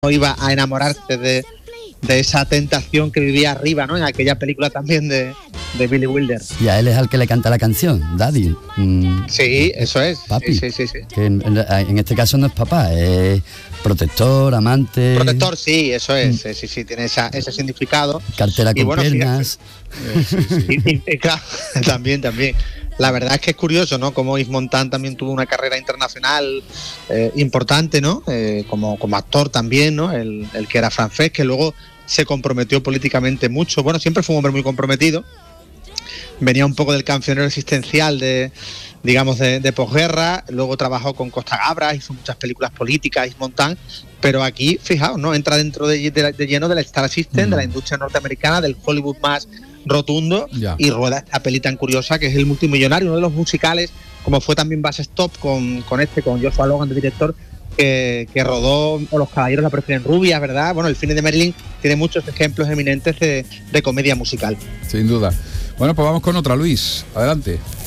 iba a enamorarse de esa tentación que vivía arriba, ¿no? En aquella película también de Billy Wilder. Y a él es al que le canta la canción, Daddy. Sí, eso es. Papi. Sí. Que en este caso no es papá, es protector, amante. Protector, sí, eso es. Sí, tiene ese significado. Cartera con piernas. Y claro, también. La verdad es que es curioso, ¿no? Como Yves Montand también tuvo una carrera internacional importante, ¿no? Como actor también, ¿no? El que era francés, que luego se comprometió políticamente mucho. Bueno, siempre fue un hombre muy comprometido. Venía un poco del cancionero existencial de posguerra. Luego trabajó con Costa Gabras, hizo muchas películas políticas, Yves Montand. Pero aquí, fijaos, ¿no? Entra dentro de lleno del Star System, de la industria norteamericana, del Hollywood más rotundo, y rueda esta peli tan curiosa que es El multimillonario, uno de los musicales, como fue también Bus Stop con Joshua Logan, de director, que rodó O los caballeros la prefieren rubias, ¿verdad? Bueno, El cine de Marilyn tiene muchos ejemplos eminentes de comedia musical. Sin duda. Bueno, pues vamos con otra, Luis. Adelante.